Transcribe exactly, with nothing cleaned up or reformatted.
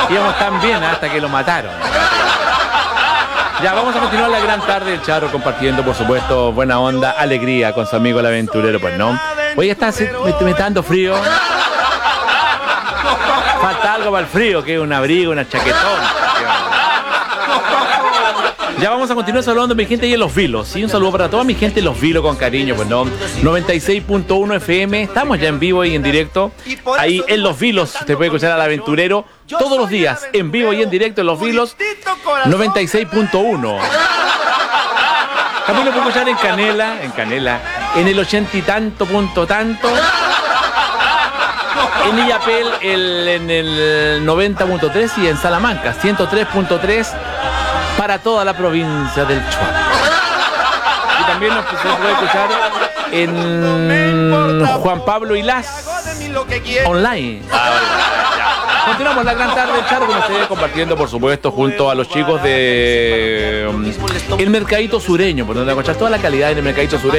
íbamos tan bien hasta que lo mataron. Ya, vamos a continuar la gran tarde del Charro compartiendo, por supuesto, buena onda, alegría con su amigo el aventurero, pues no. Oye, está, me, me está dando frío. Falta algo para el frío, que es un abrigo, una chaquetón. Ya vamos a continuar saludando a mi gente ahí en Los Vilos. Sí, un saludo para toda mi gente en Los Vilos con cariño, pues no. noventa y seis punto uno F M, estamos ya en vivo y en directo. Ahí en Los Vilos, usted puede escuchar al aventurero todos los días, en vivo y en directo en Los Vilos, noventa y seis punto uno. También lo puede escuchar en Canela, en Canela, en el ochenta y tanto punto tanto. En Illapel el, en el noventa punto tres y en Salamanca, ciento tres punto tres para toda la provincia del Chuaco. Y también nos se puede escuchar en Juan Pablo y Las online. Continuamos la gran tarde del Charro con ustedes, compartiendo, por supuesto, junto a los chicos de um, el Mercadito Sureño, por donde escuchar toda la calidad en el Mercadito Sureño.